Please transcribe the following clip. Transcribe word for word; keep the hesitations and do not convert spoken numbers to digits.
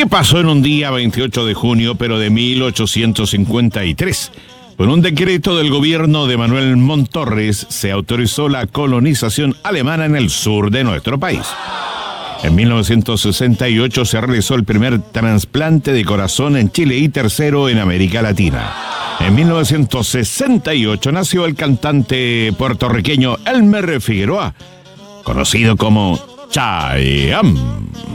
¿Qué pasó en un día veintiocho de junio, pero de mil ochocientos cincuenta y tres? Con un decreto del gobierno de Manuel Montorres se autorizó la colonización alemana en el sur de nuestro país. En mil novecientos sesenta y ocho se realizó el primer trasplante de corazón en Chile y tercero en América Latina. En mil novecientos sesenta y ocho nació el cantante puertorriqueño Elmer Figueroa, conocido como Chayanne.